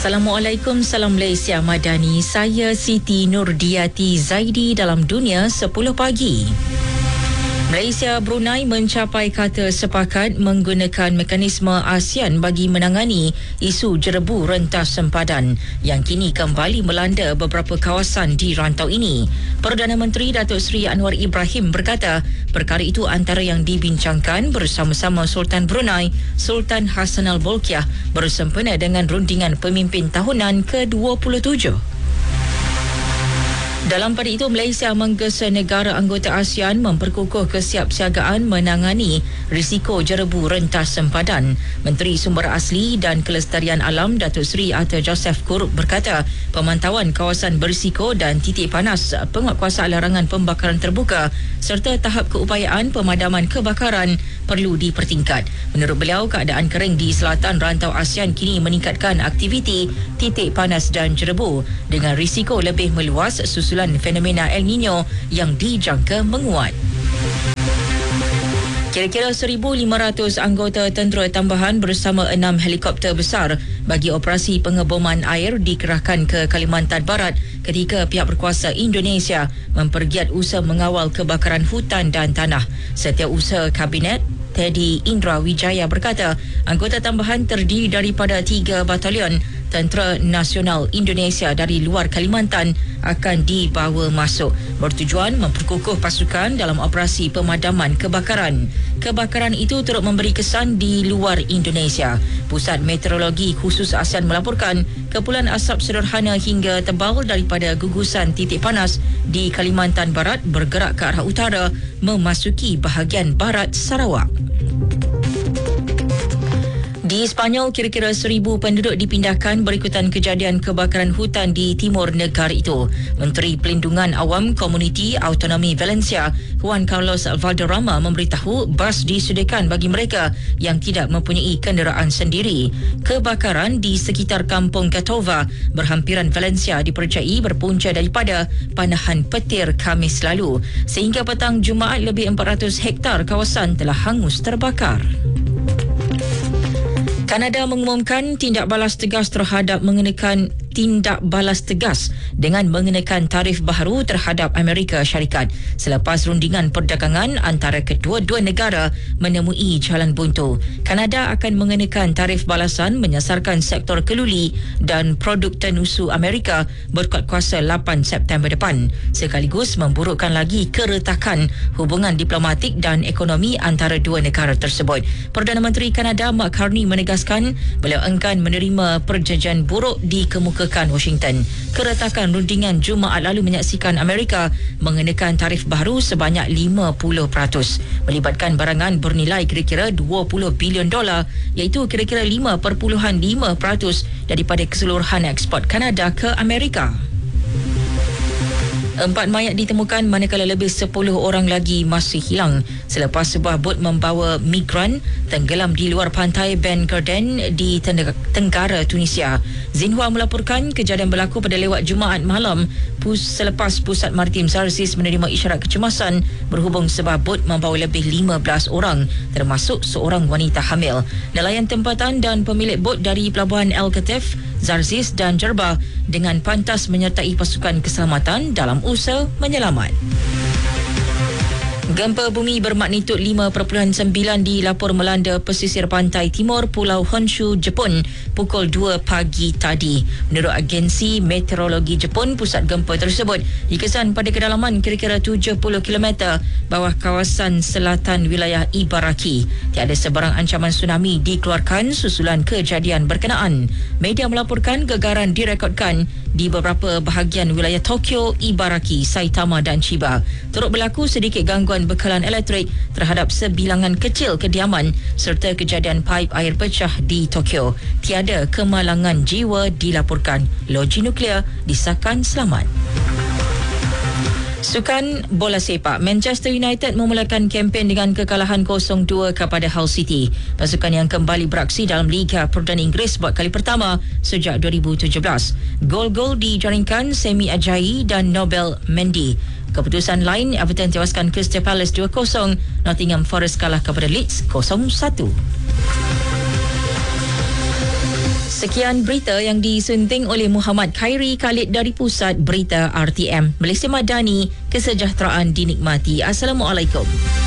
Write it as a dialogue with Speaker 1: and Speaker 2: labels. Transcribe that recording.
Speaker 1: Assalamualaikum, salam Malaysia Madani. Saya Siti Nurdiati Zaidi dalam Dunia 10 Pagi. Malaysia Brunei mencapai kata sepakat menggunakan mekanisme ASEAN bagi menangani isu jerebu rentas sempadan yang kini kembali melanda beberapa kawasan di rantau ini. Perdana Menteri Datuk Seri Anwar Ibrahim berkata perkara itu antara yang dibincangkan bersama-sama Sultan Brunei, Sultan Hassanal Bolkiah bersempena dengan rundingan pemimpin tahunan ke-27. Dalam pada itu, Malaysia menggesa negara anggota ASEAN memperkukuh kesiapsiagaan menangani risiko jerebu rentas sempadan. Menteri Sumber Asli dan Kelestarian Alam Datuk Seri Arthur Joseph Kurup berkata pemantauan kawasan berisiko dan titik panas penguatkuasaan larangan pembakaran terbuka serta tahap keupayaan pemadaman kebakaran perlu dipertingkat. Menurut beliau, keadaan kering di selatan rantau ASEAN kini meningkatkan aktiviti titik panas dan jerebu dengan risiko lebih meluas susulan fenomena El Nino yang dijangka menguat. Kira-kira 1,500 anggota tentera tambahan bersama 6 helikopter besar bagi operasi pengeboman air dikerahkan ke Kalimantan Barat ketika pihak berkuasa Indonesia mempergiat usaha mengawal kebakaran hutan dan tanah. Setiausaha Kabinet Teddy Indra Wijaya berkata anggota tambahan terdiri daripada 3 batalion Tentera Nasional Indonesia dari luar Kalimantan akan dibawa masuk bertujuan memperkukuh pasukan dalam operasi pemadaman kebakaran. Kebakaran itu turut memberi kesan di luar Indonesia. Pusat Meteorologi Khusus ASEAN melaporkan kepulan asap sederhana hingga tebal daripada gugusan titik panas di Kalimantan Barat bergerak ke arah utara memasuki bahagian barat Sarawak. Di Sepanyol, kira-kira 1,000 penduduk dipindahkan berikutan kejadian kebakaran hutan di timur negara itu. Menteri Pelindungan Awam Komuniti Autonomi Valencia, Juan Carlos Valderrama memberitahu bas disediakan bagi mereka yang tidak mempunyai kenderaan sendiri. Kebakaran di sekitar kampung Catova, berhampiran Valencia dipercayai berpunca daripada panahan petir Khamis lalu. Sehingga petang Jumaat, lebih 400 hektar kawasan telah hangus terbakar. Kanada mengumumkan tindak balas tegas dengan mengenakan tarif baharu terhadap Amerika Syarikat selepas rundingan perdagangan antara kedua-dua negara menemui jalan buntu. Kanada akan mengenakan tarif balasan menyasarkan sektor keluli dan produk tenusu Amerika berkuat kuasa 8 September depan, sekaligus memburukkan lagi keretakan hubungan diplomatik dan ekonomi antara dua negara tersebut. Perdana Menteri Kanada Mark Carney menegaskan beliau enggan menerima perjanjian buruk dikemukakan Washington. Keretakan rundingan Jumaat lalu menyaksikan Amerika mengenakan tarif baru sebanyak 50%, melibatkan barangan bernilai kira-kira $20 bilion, iaitu kira-kira 5.5% daripada keseluruhan ekspor Kanada ke Amerika. 4 mayat ditemukan manakala lebih 10 orang lagi masih hilang selepas sebuah bot membawa migran tenggelam di luar pantai Ben Garden di tenggara Tunisia. Xinhua melaporkan kejadian berlaku pada lewat Jumaat malam selepas Pusat Maritim Zarzis menerima isyarat kecemasan berhubung sebuah bot membawa lebih 15 orang termasuk seorang wanita hamil. Nelayan tempatan dan pemilik bot dari pelabuhan El Katif, Zarzis dan Jerba dengan pantas menyertai pasukan keselamatan dalam usaha menyelamat. Gempa bumi bermagnitud 5.9 dilapor melanda pesisir pantai timur Pulau Honshu, Jepun pukul 2 pagi tadi. Menurut agensi meteorologi Jepun, pusat gempa tersebut dikesan pada kedalaman kira-kira 70 km bawah kawasan selatan wilayah Ibaraki. Tiada sebarang ancaman tsunami dikeluarkan susulan kejadian berkenaan. Media melaporkan gegaran direkodkan di beberapa bahagian wilayah Tokyo, Ibaraki, Saitama dan Chiba. Turut berlaku sedikit gangguan bekalan elektrik terhadap sebilangan kecil kediaman serta kejadian paip air pecah di Tokyo. Tiada kemalangan jiwa dilaporkan. Loji nuklear disahkan selamat. Sukan bola sepak, Manchester United memulakan kempen dengan kekalahan 0-2 kepada Hull City. Pasukan yang kembali beraksi dalam Liga Perdana Inggeris buat kali pertama sejak 2017. Gol-gol dijaringkan Semi Ajayi dan Nobel Mendy. Keputusan lain, Everton tewaskan Crystal Palace 2-0, Nottingham Forest kalah kepada Leeds 0-1. Sekian berita yang disunting oleh Muhammad Khairi Khalid dari Pusat Berita RTM. Malaysia Madani, kesejahteraan dinikmati. Assalamualaikum.